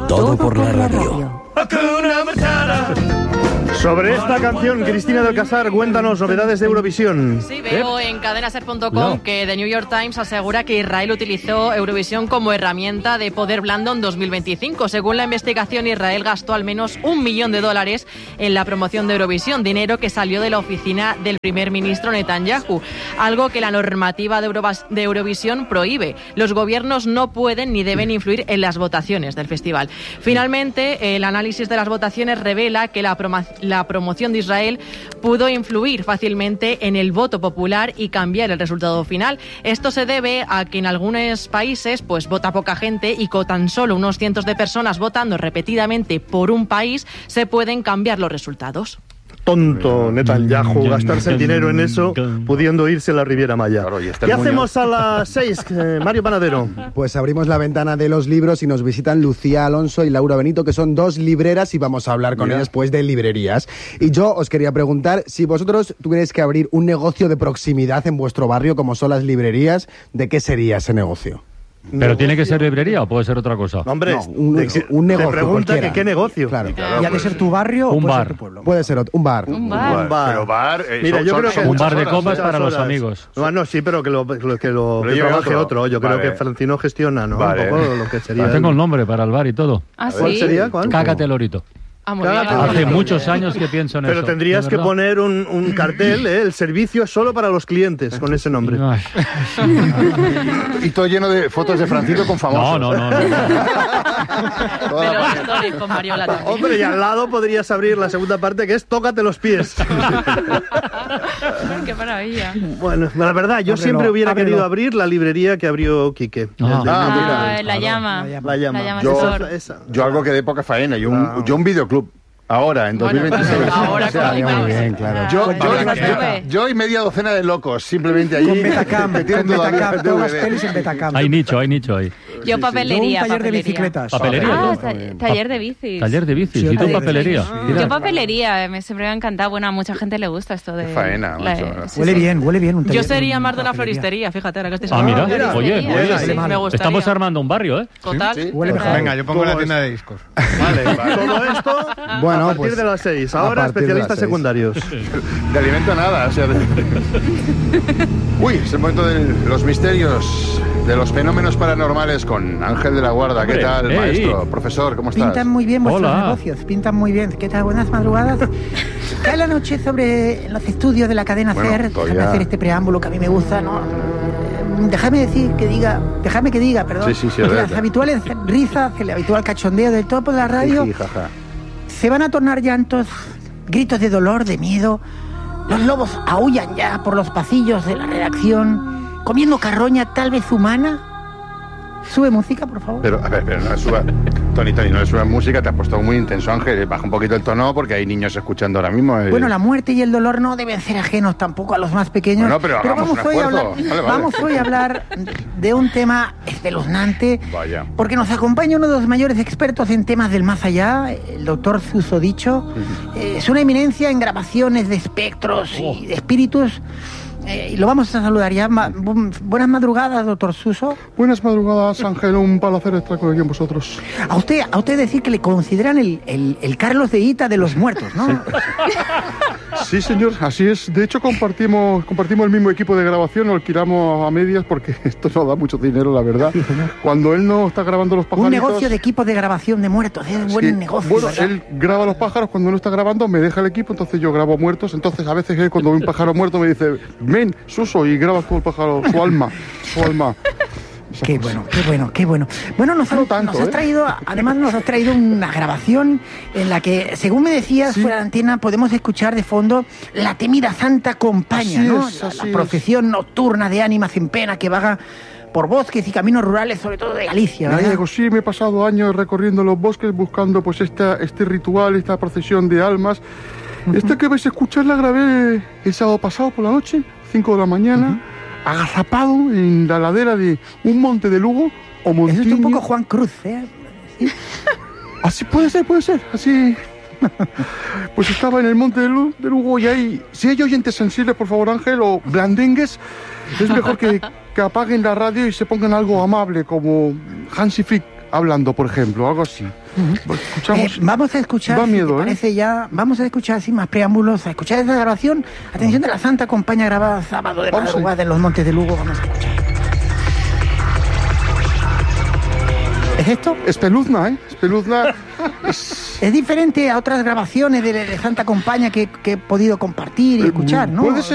Todo por la radio. Sobre esta canción, Cristina del Casar, cuéntanos novedades de Eurovisión. Sí, veo en cadenaser.com que The New York Times asegura que Israel utilizó Eurovisión como herramienta de poder blando en 2025. Según la investigación, Israel gastó al menos $1 millón en la promoción de Eurovisión, dinero que salió de la oficina del primer ministro Netanyahu, algo que la normativa de Eurovisión prohíbe. Los gobiernos no pueden ni deben influir en las votaciones del festival. Finalmente, el análisis de las votaciones revela que la promoción de Israel pudo influir fácilmente en el voto popular y cambiar el resultado final. Esto se debe a que en algunos países pues vota poca gente y con tan solo unos cientos de personas votando repetidamente por un país se pueden cambiar los resultados. Tonto Netanyahu, gastarse el dinero en eso, pudiendo irse a la Riviera Maya. Claro, ¿qué hacemos a las 6, Mario Panadero? Pues abrimos la ventana de los libros y nos visitan Lucía Alonso y Laura Benito, que son dos libreras, y vamos a hablar con ellas pues de librerías. Y yo os quería preguntar, si vosotros tuvierais que abrir un negocio de proximidad en vuestro barrio, como son las librerías, ¿de qué sería ese negocio? ¿Pero tiene que ser librería o puede ser otra cosa? Hombre, no, un negocio. Te pregunta que qué negocio. Claro. ¿Y ha de ser tu barrio o puede ser tu pueblo? Puede ser un bar. Un bar. Pero bar... Mira, yo creo que un bar de copas para los amigos. No, sí, pero que lo trabaje otro. Yo creo que Francino gestiona, ¿no? Vale. Un poco lo que sería. Tengo el nombre para el bar y todo. ¿Ah, sí? ¿Cuál sería? ¿Cuál? Cágate Lorito. Hace muchos años que pienso en eso. Pero tendrías que poner un cartel, el servicio solo para los clientes, con ese nombre. Y todo lleno de fotos de Francino con famosos. No. Pero con Mariola también. Hombre, y al lado podrías abrir la segunda parte, que es Tócate los pies. ¡Qué maravilla! Bueno, la verdad, yo siempre hubiera querido abrir la librería que abrió Quique. La llama. La llama. Yo algo que dé poca faena. Yo un videoclub. Ahora, en 2026. Ahora muy bien, claro. Yo y media docena de locos, simplemente ahí. Con Betacam, todas las pelis en Betacam. Hay nicho ahí. Yo papelería. Un taller de bicicletas. ¿Papelería? Taller de bicis. Taller de bicis. ¿Y tú papelería? Yo papelería, siempre me ha encantado. Bueno, a mucha gente le gusta esto de... Faena, macho. Huele bien un taller. Yo sería más de una floristería, fíjate, ahora que estoy mira, oye, me gustaría. Estamos armando un barrio, ¿eh? Total. Sí. Huele mejor. Venga, yo pongo la tienda de discos. Vale. Todo esto Bueno, a partir de las 6. Ahora especialistas secundarios. De alimento nada, o sea... Uy, es el momento de los misterios, de los fenómenos paranormales con Ángel de la Guarda. ¿Qué tal, maestro? Profesor, ¿cómo estás? Pintan muy bien vuestros negocios, pintan muy bien. ¿Qué tal? Buenas madrugadas. Cae la noche sobre los estudios de la cadena SER. Déjame hacer este preámbulo que a mí me gusta, ¿no? Déjame que diga, perdón. Sí, las habituales risas, el habitual cachondeo del topo de la radio, se van a tornar llantos, gritos de dolor, de miedo. Los lobos aúllan ya por los pasillos de la redacción, comiendo carroña tal vez humana. Sube música, por favor. Pero, a ver, no le suba... Tony, no le suba música, te has puesto muy intenso, Ángel. Baja un poquito el tono porque hay niños escuchando ahora mismo. Bueno, la muerte y el dolor no deben ser ajenos tampoco a los más pequeños. Bueno, pero vamos hoy a hablar de un tema espeluznante. Vaya. Porque nos acompaña uno de los mayores expertos en temas del más allá, el doctor Susodicho. Es una eminencia en grabaciones de espectros y de espíritus. Y lo vamos a saludar ya. Buenas madrugadas, doctor Suso. Buenas madrugadas, Ángel. Un placer estar aquí con vosotros. A usted decir que le consideran el Carlos de Ita de los muertos, ¿no? Sí, señor, así es. De hecho, compartimos el mismo equipo de grabación, lo alquilamos a medias porque esto no da mucho dinero, la verdad. Sí, señor. Cuando él no está grabando los pajaritos... Un negocio de equipos de grabación de muertos, es buen negocio. Bueno, ¿verdad? él graba los pájaros, cuando no está grabando me deja el equipo, entonces yo grabo muertos. Entonces a veces él, cuando ve un pájaro muerto, me dice, ven, Suso, y grabas todo el pájaro, su alma. Qué bueno. Bueno, nos has traído una grabación en la que, según me decías, fuera de antena, podemos escuchar de fondo la temida Santa Compaña, ¿no? La procesión nocturna de ánimas en pena que vaga por bosques y caminos rurales, sobre todo de Galicia, ¿verdad? Diego, sí, me he pasado años recorriendo los bosques buscando pues este ritual, esta procesión de almas. Esta que vais a escuchar la grabé el sábado pasado por la noche, 5 de la mañana, agazapado en la ladera de un monte de Lugo o Montiño. Eso es un poco Juan Cruz, ¿eh? ¿Sí? Así puede ser, así... Pues estaba en el monte de Lugo y ahí, si hay oyentes sensibles, por favor, Ángel, o blandengues, es mejor que apaguen la radio y se pongan algo amable, como Hansi Flick, hablando, por ejemplo, algo así. Escuchamos. Vamos a escuchar, da miedo, si te parece ya, vamos a escuchar sin más preámbulos, a escuchar esta grabación. Atención de la Santa Compañía grabada sábado de madrugada en los Montes de Lugo. Vamos a escuchar. ¿Es esto? Espeluzna, ¿eh? Espeluzna. Es diferente a otras grabaciones de Santa Compañía que he podido compartir y escuchar, ¿no? Puede ser